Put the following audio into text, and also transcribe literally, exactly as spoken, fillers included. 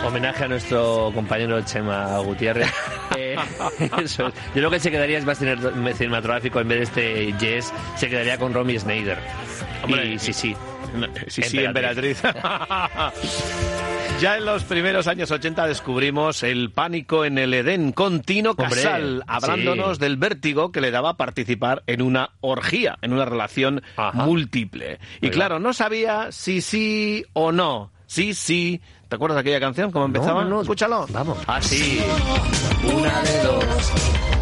Homenaje a nuestro compañero Chema Gutiérrez. Eh, eso es. Yo lo que se quedaría es más cinematográfico. En vez de este Yes, se quedaría con Romy Schneider. Hombre, y sí, sí. Sí, sí, Emperatriz. Ya en los primeros años ochenta descubrimos el pánico en el Edén con Tino Casal, Hombre, hablándonos sí. del vértigo que le daba participar en una orgía, en una relación Ajá. múltiple. Y Oiga. claro, no sabía si sí o no. Sí, sí. ¿Te acuerdas de aquella canción? ¿Cómo empezaba? No, no, no. Escúchalo. Vamos. Así. Una de dos.